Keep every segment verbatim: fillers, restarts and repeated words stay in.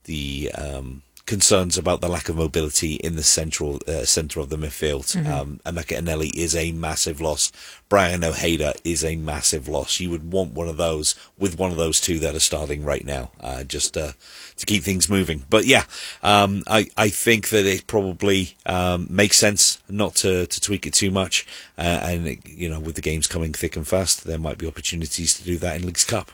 the um, concerns about the lack of mobility in the central uh, center of the midfield. Mm-hmm. Um, Emeka Eneli is a massive loss. Brian Ojeda is a massive loss. You would want one of those with one of those two that are starting right now, uh, just uh, to keep things moving. But yeah, um, I, I think that it probably um, makes sense not to, to tweak it too much. Uh, and, you know, with the games coming thick and fast, there might be opportunities to do that in Leagues Cup.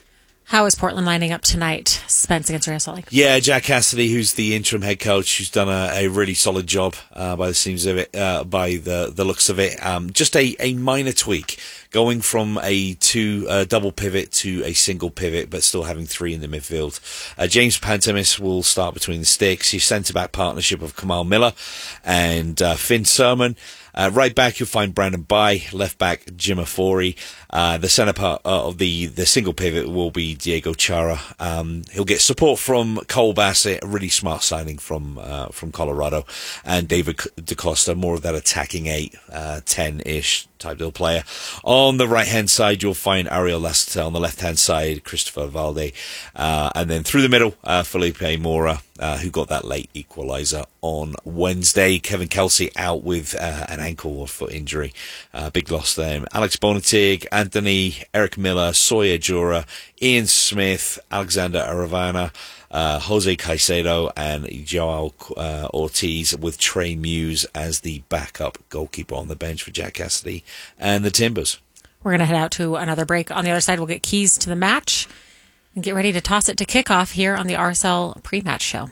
How is Portland lining up tonight, Spence, against Real Salt Lake? Yeah, Jack Cassidy, who's the interim head coach, who's done a, a really solid job uh, by the seams of it, uh, by the, the looks of it. Um, just a, a minor tweak, going from a two uh, double pivot to a single pivot, but still having three in the midfield. Uh, James Pantemis will start between the sticks. Your centre-back partnership of Kamal Miller and uh, Finn Sermon. Uh, right back, you'll find Brandon Bai. Left back, Jim Afori. Uh, the centre part uh, of the, the single pivot will be Diego Chara. Um, he'll get support from Cole Bassett, a really smart signing from uh, from Colorado, and David DaCosta, more of that attacking eight, uh, ten-ish type deal player. On the right-hand side, you'll find Ariel Lasseter. On the left-hand side, Christopher Valde. Uh, and then through the middle, uh, Felipe Mora, uh, who got that late equaliser on Wednesday. Kevin Kelsey out with uh, an ankle or foot injury. Uh, big loss there. Alex Bonatig, Anthony, Eric Miller, Sawyer Jura, Ian Smith, Alexander Aravana, Uh, Jose Caicedo and Joao uh, Ortiz, with Trey Muse as the backup goalkeeper on the bench for Jack Cassidy and the Timbers. We're going to head out to another break. On the other side, we'll get keys to the match and get ready to toss it to kickoff here on the R S L pre-match show.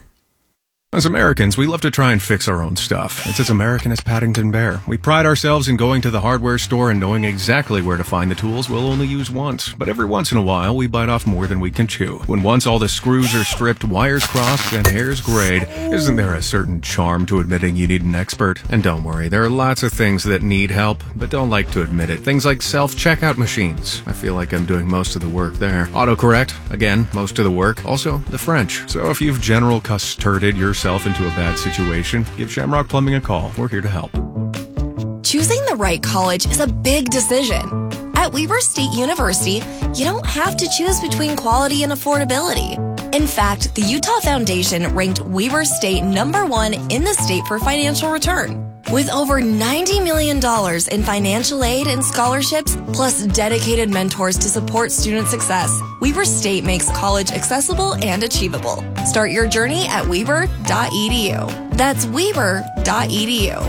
As Americans, we love to try and fix our own stuff. It's as American as Paddington Bear. We pride ourselves in going to the hardware store and knowing exactly where to find the tools we'll only use once. But every once in a while, we bite off more than we can chew. When once all the screws are stripped, wires crossed, and hairs grayed, isn't there a certain charm to admitting you need an expert? And don't worry, there are lots of things that need help, but don't like to admit it. Things like self-checkout machines. I feel like I'm doing most of the work there. Autocorrect, again, most of the work. Also, the French. So if you've general custarded yourself into a bad situation, give Shamrock Plumbing a call. We're here to help. Choosing the right college is a big decision. At Weber State University, you don't have to choose between quality and affordability. In fact, the Utah Foundation ranked Weber State number one in the state for financial return. With over ninety million dollars in financial aid and scholarships, plus dedicated mentors to support student success, Weber State makes college accessible and achievable. Start your journey at weber dot e d u. That's weber dot e d u.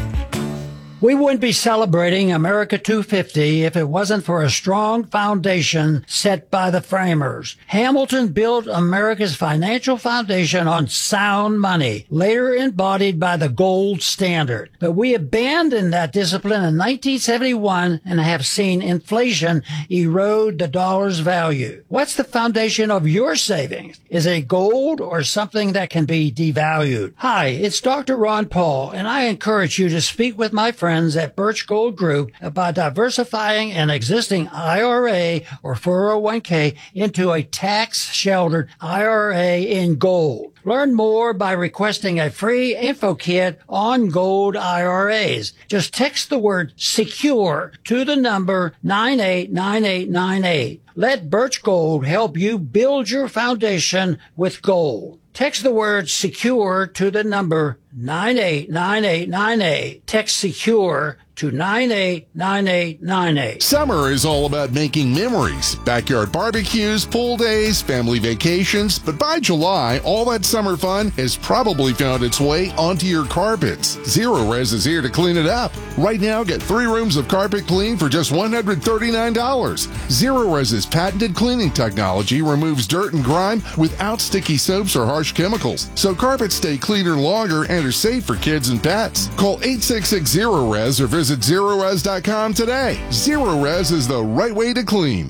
We wouldn't be celebrating America two fifty if it wasn't for a strong foundation set by the framers. Hamilton built America's financial foundation on sound money, later embodied by the gold standard. But we abandoned that discipline in nineteen seventy-one and have seen inflation erode the dollar's value. What's the foundation of your savings? Is it gold or something that can be devalued? Hi, it's Doctor Ron Paul, and I encourage you to speak with my friend at Birch Gold Group about diversifying an existing I R A or four oh one k into a tax-sheltered I R A in gold. Learn more by requesting a free info kit on gold I R As. Just text the word SECURE to the number nine eight nine eight nine eight. Let Birch Gold help you build your foundation with gold. Text the word SECURE to the number nine eight nine eight nine eight. Text SECURE to nine eight nine eight nine eight. Summer is all about making memories. Backyard barbecues, pool days, family vacations. But by July, all that summer fun has probably found its way onto your carpets. Zero Res is here to clean it up. Right now, get three rooms of carpet clean for just one hundred thirty-nine dollars. Zero Res's patented cleaning technology removes dirt and grime without sticky soaps or harsh chemicals. So carpets stay cleaner longer and are safe for kids and pets. Call eight six six zero res or visit zero res dot com today. Zero Res is the right way to clean.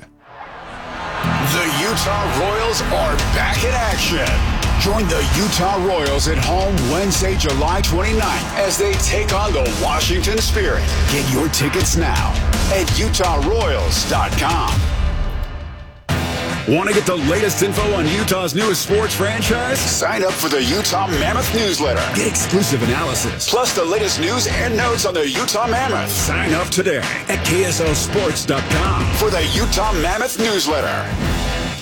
The Utah Royals are back in action. Join the Utah Royals at home Wednesday, July twenty-ninth as they take on the Washington Spirit. Get your tickets now at utah royals dot com. Want to get the latest info on Utah's newest sports franchise? Sign up for the Utah Mammoth newsletter. Get exclusive analysis, plus the latest news and notes on the Utah Mammoth. Sign up today at k s l sports dot com for the Utah Mammoth newsletter.